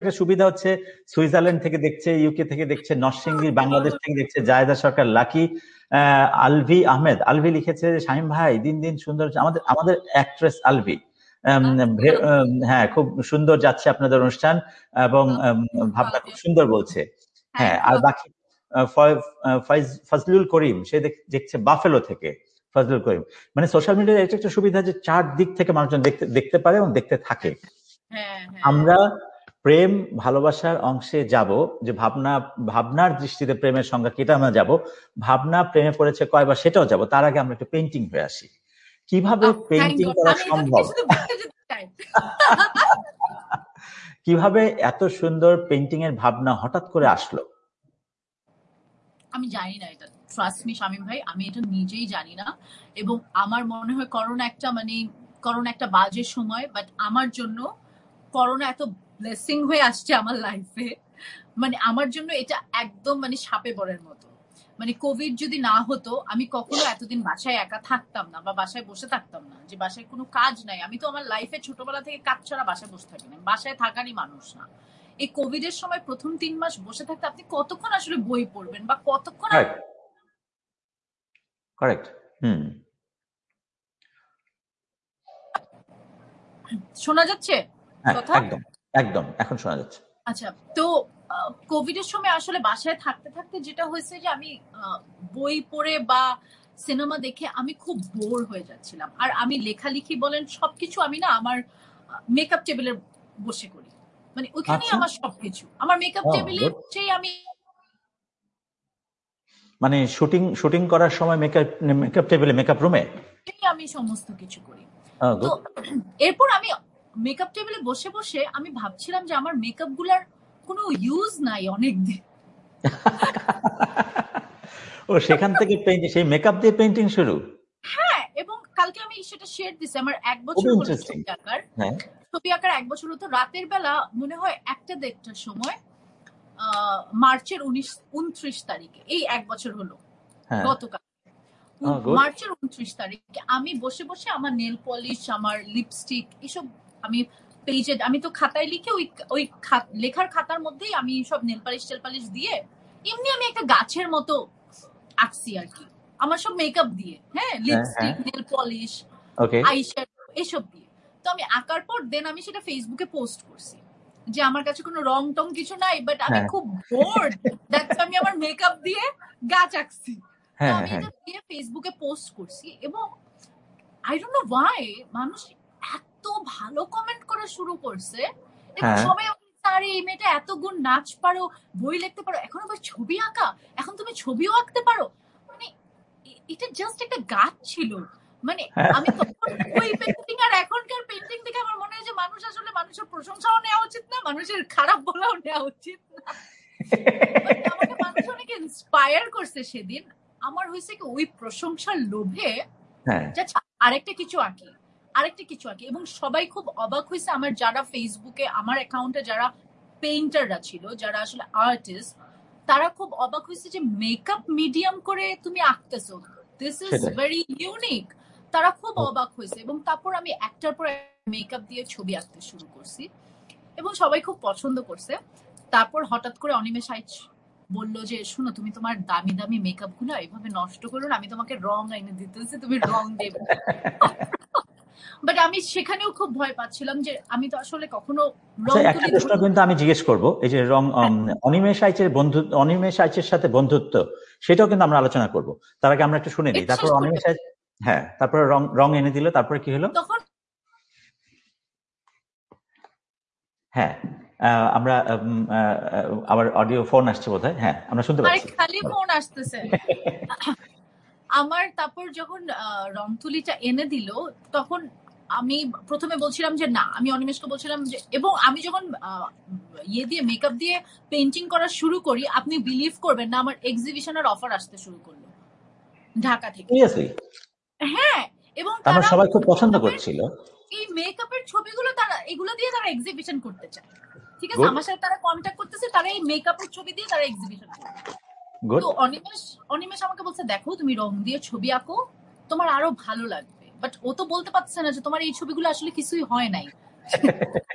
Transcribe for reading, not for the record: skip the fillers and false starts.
একটা সুবিধা হচ্ছে সুইজারল্যান্ড থেকে দেখছে, ইউকে থেকে দেখছে, নরসিংদী বাংলাদেশ থেকে দেখছে, জায়েদা সরকার লাকি, আলভি আহমেদ আলভি লিখেছে শামীম ভাই দিন দিন সুন্দর, আমাদের আমাদের অ্যাক্ট্রেস আলভি, হ্যাঁ খুব সুন্দর যাচ্ছে আপনাদের অনুষ্ঠান এবং ভাবনা খুব সুন্দর বলছে। হ্যাঁ, আর বাকি ফজলুল করিম সে দেখছে বাফেলো থেকে, ফজলুল করিম। মানে সোশ্যাল মিডিয়ার এটা একটা সুবিধা যে চার দিক থেকে মানুষজন দেখতে পারে এবং দেখতে থাকে। আমরা প্রেম ভালোবাসার অংশে যাব, যে ভাবনার দৃষ্টিতে প্রেমের সংজ্ঞা কেটা আমরা যাব, ভাবনা প্রেমে পড়েছে কয়বার সেটাও যাব। তার আগে আমরা একটু পেইন্টিং হয়ে আসি। কিভাবে পেইন্টিং করা সম্ভব? কিভাবে এত সুন্দর পেইন্টিং এর ভাবনা হঠাৎ করে আসলো? আমি জানি না এটা, ট্রাস্ট মি শামীম ভাই, আমি এটা নিজেই জানি না। এবং আমার মনে হয় করোনা একটা বাজে সময়, বাট আমার জন্য করোনা এত ব্লেসিং হয়ে আসছে আমার লাইফে, মানে আমার জন্য এটা একদম মানে সাপে বরের মতো। মানে কোভিড যদি না হতো আমি কখনো এতদিন বাসায় একা থাকতাম না, বা বাসায় বসে থাকতাম না, যে বাসায় কোনো কাজ নাই। আমি তো আমার লাইফে ছোটবেলা থেকে কাজ ছাড়া বাসায় বসে থাকি না, বাসায় থাকারই মানুষ না। এই কোভিড এর সময় প্রথম 3 মাস বসে থাকতে আপনি কতক্ষণ আসলে বই পড়বেন বা কতক্ষণ? কারেক্ট। শোনা যাচ্ছে কথা? একদম একদম, এখন শোনা যাচ্ছে। আচ্ছা, তো কোভিড এর সময় আসলে বাসায় থাকতে থাকতে যেটা হয়েছে যে আমি বই পড়ে বা সিনেমা দেখে আমি খুব বোর হয়ে যাচ্ছিলাম। আর আমি লেখালেখি বলেন সবকিছু আমি না আমার মেকআপ টেবিলে বসে করি, মানে ওইখানেই আমার সবকিছু, আমার মেকআপ টেবিলে আমি মানে শুটিং করার সময় মেকআপ টেবিলে, মেকআপ রুমে আমি সমস্ত কিছু করি। তো এরপর আমি মেকআপ টেবিলে বসে বসে আমি ভাবছিলাম যে আমার মেকআপ গুলার কোনো ইউজ নাই অনেকদিন। ও সেখান থেকে সেই মেকআপ দিয়ে পেইন্টিং শুরু? হ্যাঁ, এবং কালকে আমি সেটা শেয়ার দিছি, আমার 1 বছর হলো ছবি আঁকার। ছবি আঁকার 1 বছর হতো। রাতের বেলা মনে হয় 1টা-1:30টার সময়, মার্চের 29 তারিখে, এই 1 বছর হলো গতকাল, মার্চের 29 তারিখে আমি বসে বসে আমার নেল পলিশ, আমার লিপস্টিক, এসব আমি পেজে, আমি তো খাতায় লিখে ওই লেখার খাতার মধ্যেই আমি সব নেল পালিশ দিয়ে এমনি আমি একটা গাছের মতো আঁকছি আর কি, আমার সব মেকআপ দিয়ে। হ্যাঁ, লিপস্টিক, নেল পলিশ, আইশ্যাডো এসব দিয়ে। তো আমি আঁকার পর দেন আমি সেটা ফেসবুকে পোস্ট করছি যে আমার কাছে কোনো রং টং কিছু নাই, বাট আমি খুব বোর্ড, দ্যাটস আমি আমার মেকআপ দিয়ে গাছ আঁকছি। তো আমি এটা দিয়ে ফেসবুকে পোস্ট করছি এবং আই ডোন্ট নো ওয়াই মানুষ এত ভালো কমেন্ট করা শুরু করছে এবং সবাই আরে এই মেয়েটা এত গুণ, নাচ পারো, বই লিখতে পারো, এখন আবার ছবি আঁকা, এখন তুমি ছবিও আঁকতে পারো। মানে এটা জাস্ট একটা গাছ ছিল। মানে আমি তখন ওই পেইন্টিং আর এখনকার পেইন্টিং থেকে আমার মনে হয় যে মানুষ আসলে মানুষের প্রশংসাও নেওয়া উচিত না, মানুষের খারাপ বলাও নেওয়া উচিত না। আমাকে মানুষ অনেক ইন্সপায়ার করছে সেদিন। আমার হয়েছে কি ওই প্রশংসার লোভে আরেকটা কিছু আঁকি এবং সবাই খুব অবাক হয়েছে। আমার যারা ফেসবুকে আমার অ্যাকাউন্টে যারা পেইন্টাররা ছিল, যারা আসলে আর্টিস্ট, তারা খুব অবাক হয়েছে যে মেকআপ মিডিয়াম করে তুমি আঁকতেছো, দিস ইজ ভেরি ইউনিক। তারা খুব অবাক হয়েছে এবং তারপর আমি একটার পর মেকআপ দিয়ে ছবি আঁকতে শুরু করছি এবং সবাই খুব পছন্দ করছে। তারপর হঠাৎ করে অনিমেষ আইচ বললো যে শুনো, তুমি তোমার দামি দামি মেকআপ গুলো এভাবে নষ্ট করো না, আমি তোমাকে রং এনে দিতেছি, তুমি রং দেবে। বাট আমি সেখানেও খুব ভয় পাচ্ছিলাম যে আমি তো আসলে কখনো রং তুলি। একটা প্রশ্ন কিন্তু আমি জিজ্ঞেস করব, এই যে রং, অনিমেষ আইচের সাথে বন্ধুত্ব, সেটাও কিন্তু আমরা আলোচনা করব। তার আগে আমরা একটু শুনে নিই, তারপর অনিমেষ আইচ তারপরে রং এনে দিল, তারপরে কি হলো? তখন আমরা আবার অডিও ফোন আসছে বোধহয়। আমরা শুনতে পাচ্ছি। খালি ফোন আসতেছে। আমার তারপর যখন রং তুলিটা এনে দিল, তখন আমি প্রথমে বলছিলাম যে না, আমি অনিমেষকে বলছিলাম যে, এবং আমি যখন দিয়ে মেকআপ দিয়ে পেইন্টিং করা শুরু করি, আপনি বিলিভ করবেন না, আমার এক্সিবিশনের অফার আসতে শুরু করলো ঢাকা থেকে। হ্যাঁ, এবং তারা সবাই খুব পছন্দ করছিল এই মেকআপের ছবিগুলো, তারা এগুলো দিয়ে তারা এক্সিবিশন করতে চায়। ঠিক আছে, আমার সাথে তারা কন্ট্যাক্ট করতেছে, তারা এই মেকআপের ছবি দিয়ে তারা এক্সিবিশন করবে। তো অনিমেষ আমাকে বলছে দেখো, তুমি রং দিয়ে ছবি আঁকো, তোমার আরো ভালো লাগবে। বাট ও তো বলতে পারছে না যে তোমার এই ছবিগুলো আসলে কিছুই হয় নাই।